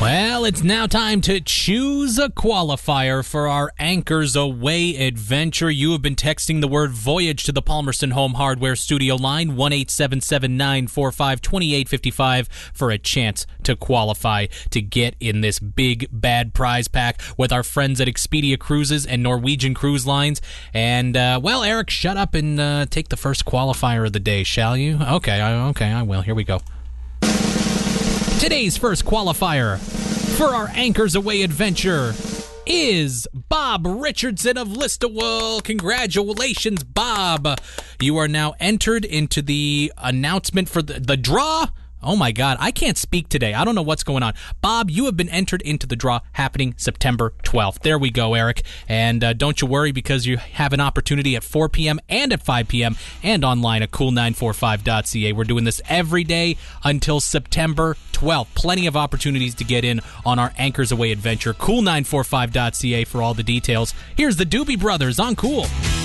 Well, it's now time to choose a qualifier for our Anchors Away adventure. You have been texting the word voyage to the Palmerston Home Hardware studio line, 1-877-945-2855, for a chance to qualify to get in this big, bad prize pack with our friends at Expedia Cruises and Norwegian Cruise Lines. And, well, Eric, shut up and take the first qualifier of the day, shall you? Okay, I will. Here we go. Today's first qualifier for our Anchors Away adventure is Bob Richardson of Listowel. Congratulations, Bob. You are now entered into the announcement for the draw. Oh my God, I can't speak today. I don't know what's going on. Bob, you have been entered into the draw happening September 12th. There we go, Eric. And don't you worry, because you have an opportunity at 4 p.m. and at 5 p.m. and online at cool945.ca. We're doing this every day until September 12th. Plenty of opportunities to get in on our Anchors Away adventure. Cool945.ca for all the details. Here's the Doobie Brothers on Cool.